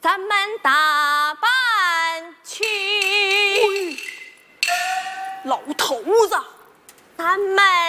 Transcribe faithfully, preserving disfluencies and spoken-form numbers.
咱们打扮去。 老头子， 咱们